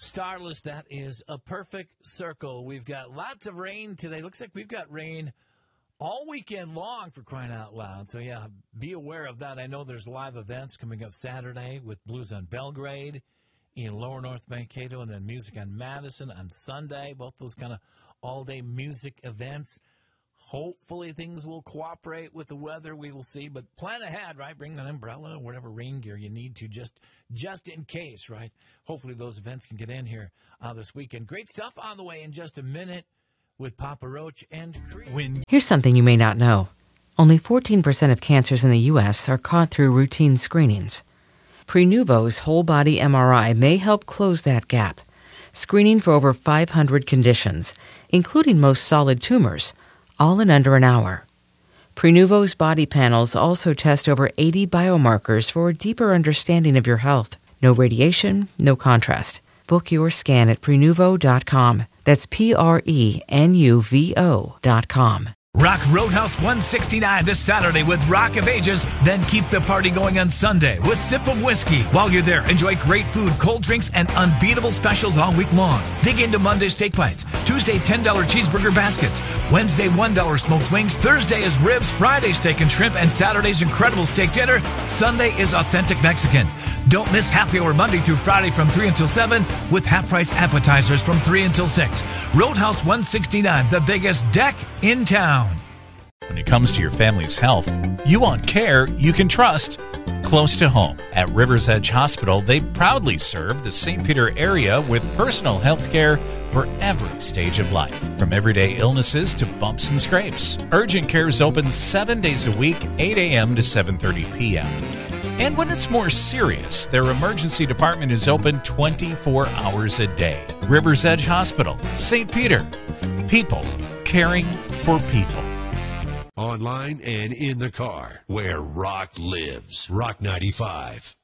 starless, that is a perfect circle. We've got lots of rain today. Looks like we've got rain all weekend long, for crying out loud. So, yeah, be aware of that. I know there's live events coming up Saturday with Blues on Belgrade in Lower North Mankato, and then Music on Madison on Sunday. Both those kind of all-day music events. Hopefully things will cooperate with the weather. We will see. But plan ahead, right? Bring an umbrella, whatever rain gear you need to, just in case, right? Hopefully those events can get in here this weekend. Great stuff on the way in just a minute with Papa Roach and Creed. Here's something you may not know. Only 14% of cancers in the U.S. are caught through routine screenings. Prenuvo's whole-body MRI may help close that gap, screening for over 500 conditions, including most solid tumors, all in under an hour. Prenuvo's body panels also test over 80 biomarkers for a deeper understanding of your health. No radiation, no contrast. Book your scan at Prenuvo.com. That's Prenuvo.com. Rock Roadhouse 169 this Saturday with Rock of Ages. Then keep the party going on Sunday with Sip of Whiskey. While you're there, enjoy great food, cold drinks, and unbeatable specials all week long. Dig into Monday steak bites, Tuesday $10 cheeseburger baskets, Wednesday $1 smoked wings, Thursday is ribs, Friday steak and shrimp, and Saturday's incredible steak dinner. Sunday is authentic Mexican. Don't miss Happy Hour Monday through Friday from 3 until 7 with half-price appetizers from 3 until 6. Roadhouse 169, the biggest deck in town. When it comes to your family's health, you want care you can trust close to home. At Rivers Edge Hospital, they proudly serve the St. Peter area with personal health care for every stage of life, from everyday illnesses to bumps and scrapes. Urgent care is open 7 days a week, 8 a.m. to 7:30 p.m. And when it's more serious, their emergency department is open 24 hours a day. Rivers Edge Hospital, St. Peter. People caring for people. Online and in the car, where rock lives. Rock 95.